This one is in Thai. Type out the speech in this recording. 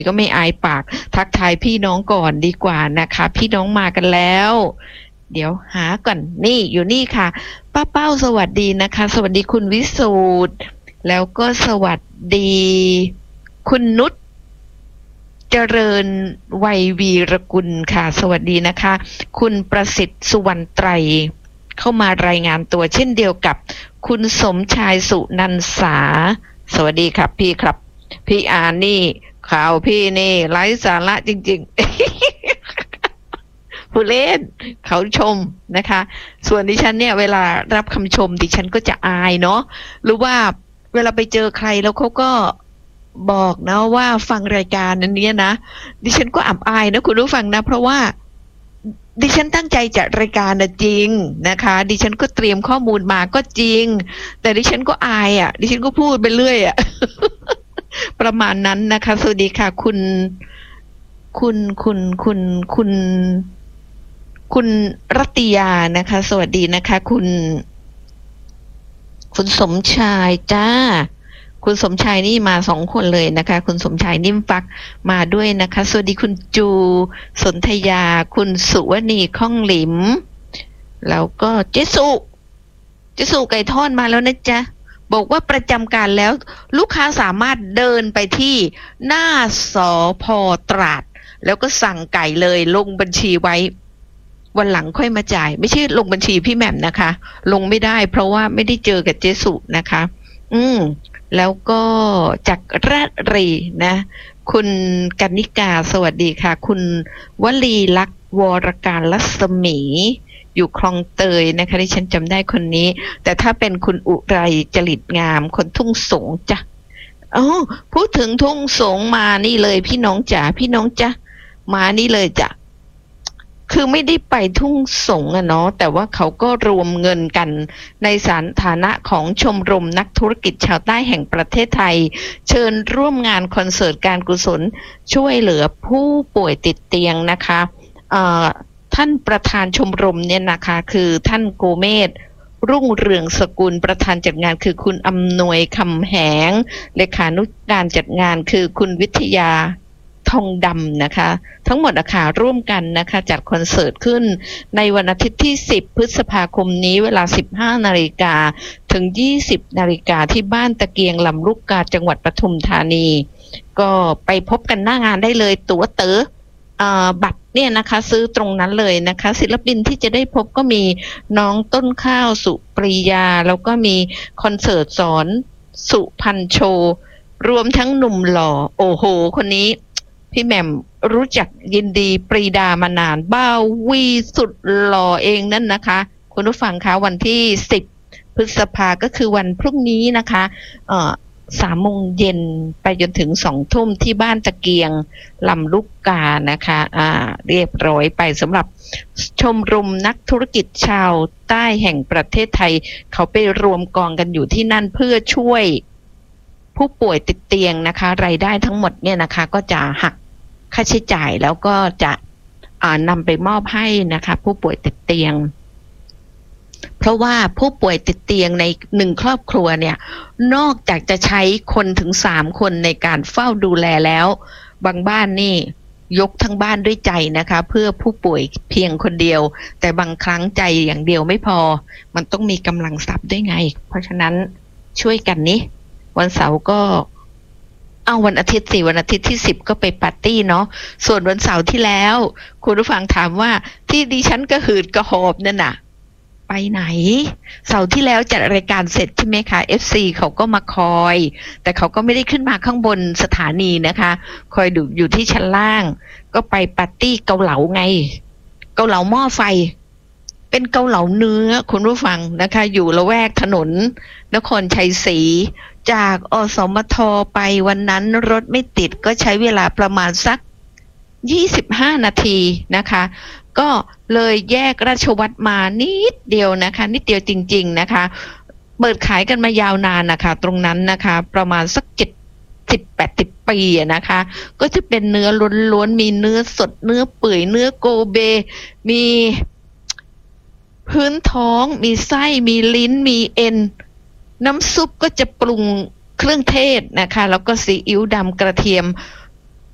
ก็ไม่อายปากทักทายพี่น้องก่อนดีกว่านะคะพี่น้องมากันแล้วเดี๋ยวหาก่อนนี่อยู่นี่ค่ะป้าเป้าสวัสดีนะคะสวัสดีคุณวิสูตรแล้วก็สวัสดีคุณนุชเจริญวัยวีรกุลค่ะสวัสดีนะคะคุณประสิทธิ์สุวรรณไตรเข้ามารายงานตัวเช่นเดียวกับคุณสมชายสุนันสาสวัสดีครับพี่ครับพี่อ่านนี่ข่าวพี่นี่ไร้สาระจริงๆ ผู้เล่นเขาชมนะคะส่วนดิฉันเนี่ยเวลารับคำชมดิฉันก็จะอายเนาะหรือว่าเวลาไปเจอใครแล้วเขาก็บอกนะว่าฟังรายการนั้นนี้นะดิฉันก็อับอายนะคุณผู้ฟังนะเพราะว่าดิฉันตั้งใจจัดรายการนะจริงนะคะดิฉันก็เตรียมข้อมูลมาก็จริงแต่ดิฉันก็อายอ่ะดิฉันก็พูดไปเรื่อยอ่ะ ประมาณนั้นนะคะสวัสดีค่ะคุณรัตยานะคะสวัสดีนะคะคุณสมชายจ้าคุณสมชายนี่มา2 คนเลยนะคะคุณสมชายนิ่มฟักมาด้วยนะคะสวัสดีคุณจูสนธยาคุณสุวณีข้องหลิมแล้วก็เจสุไก่ทอดมาแล้วนะจ๊ะบอกว่าประจำการแล้วลูกค้าสามารถเดินไปที่หน้าสภ.ตราดแล้วก็สั่งไก่เลยลงบัญชีไว้วันหลังค่อยมาจ่ายไม่ใช่ลงบัญชีพี่แหม่มนะคะลงไม่ได้เพราะว่าไม่ได้เจอกับเจสุนะคะแล้วก็จากราชรีนะคุณกนิกาสวัสดีค่ะคุณวลีลักษณ์วรการรัศมีอยู่คลองเตยนะคะที่ฉันจำได้คนนี้แต่ถ้าเป็นคุณอุไรจริตงามคนทุ่งสงจ้ะพูดถึงทุ่งสงมานี่เลยพี่น้องจ๋าพี่น้องจ้ะมานี่เลยจ้ะคือไม่ได้ไปทุ่งสงอะเนาะแต่ว่าเขาก็รวมเงินกันในฐานะของชมรมนักธุรกิจชาวใต้แห่งประเทศไทยเชิญร่วมงานคอนเสิร์ตการกุศลช่วยเหลือผู้ป่วยติดเตียงนะคะท่านประธานชมรมเนี่ยนะคะคือท่านโกเมศรุ่งเรืองสกุลประธานจัดงานคือคุณอำนวยคำแหงเลขานุการจัดงานคือคุณวิทยาทองดำนะคะทั้งหมดร่วมกันนะคะจัดคอนเสิร์ตขึ้นในวันอาทิตย์ที่10 พฤษภาคมนี้เวลา 15 นาฬิกาถึง 20 นาฬิกาที่บ้านตะเกียงลำลูกกาจังหวัดปทุมธานีก็ไปพบกันหน้างานได้เลยตั๋วบัตรเนี่ยนะคะซื้อตรงนั้นเลยนะคะศิลปินที่จะได้พบก็มีน้องต้นข้าวสุปรียาแล้วก็มีคอนเสิร์ตสอนสุพันโชรวมทั้งหนุ่มหล่อโอ้โหคนนี้พี่แหม่มรู้จักยินดีปรีดามานานบ้าวีสุดหล่อเองนั่นนะคะคุณผู้ฟังคะวันที่10 พฤษภาก็คือวันพรุ่งนี้นะคะ3 โมงเย็นไปจนถึง2 ทุ่มที่บ้านตะเกียงลำลูกกานะคะเรียบร้อยไปสำหรับชมรมนักธุรกิจชาวใต้แห่งประเทศไทยเขาไปรวมกองกันอยู่ที่นั่นเพื่อช่วยผู้ป่วยติดเตียงนะคะรายได้ทั้งหมดเนี่ยนะคะก็จะหักค่าใช้จ่ายแล้วก็จะนำไปมอบให้นะคะผู้ป่วยติดเตียงเพราะว่าผู้ป่วยติดเตียงใน1 ครอบครัวเนี่ยนอกจากจะใช้คนถึง3 คนในการเฝ้าดูแลแล้วบางบ้านนี่ยกทั้งบ้านด้วยใจนะคะเพื่อผู้ป่วยเพียงคนเดียวแต่บางครั้งใจอย่างเดียวไม่พอมันต้องมีกำลังทรัพย์ด้วยไงเพราะฉะนั้นช่วยกันนี้วันเสาร์ก็วันอาทิตย์วันอาทิตย์ที่10ก็ไปปาร์ตี้เนาะส่วนวันเสาร์ที่แล้วคุณผู้ฟังถามว่าที่ดิฉันกระหืดกระหอบนั่นน่ะไปไหนเสาร์ที่แล้วจัดรายการเสร็จใช่ไหมคะ FC เขาก็มาคอยแต่เขาก็ไม่ได้ขึ้นมาข้างบนสถานีนะคะคอยดูอยู่ที่ชั้นล่างก็ไปปาร์ตี้เกาเหลาไงเกาเหลาหม้อไฟเป็นเกาเหลาเนื้อคุณผู้ฟังนะคะอยู่ละแวกถนนนครชัยศรีจากอสมทไปวันนั้นรถไม่ติดก็ใช้เวลาประมาณสัก25 นาทีนะคะก็เลยแยกราชวัตรมานิดเดียวนะคะนิดเดียวจริงๆนะคะเปิดขายกันมายาวนานนะคะตรงนั้นนะคะประมาณสัก70-80 ปีนะคะก็จะเป็นเนื้อล้วนๆมีเนื้อสดเนื้อเปื่อยเนื้อโกเบมีพื้นท้องมีไส้มีลิ้นมีเอ็นน้ำซุปก็จะปรุงเครื่องเทศนะคะแล้วก็ซีอิ๊วดำกระเทียม